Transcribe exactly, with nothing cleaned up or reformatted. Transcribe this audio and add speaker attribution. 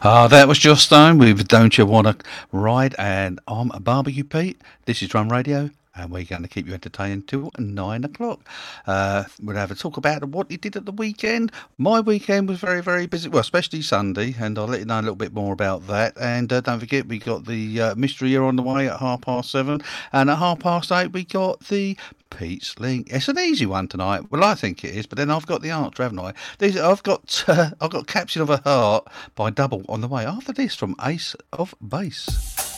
Speaker 1: Ah, that was Joss Stone with Don't You Wanna Ride, and I'm a Barbecue Pete. This is Drum Radio, and we're going to keep you entertained till nine o'clock. Uh, we'll have a talk about what you did at the weekend. My weekend was very, very busy, well, especially Sunday, and I'll let you know a little bit more about that. And uh, don't forget, we got the uh, mystery here on the way at half past seven, and at half past eight, we got the Pete's Link. It's an easy one tonight. Well, I think it is, but then I've got the answer, haven't I? These, I've got uh, I've got Captain of a Heart by Double on the way after this from Ace of Base.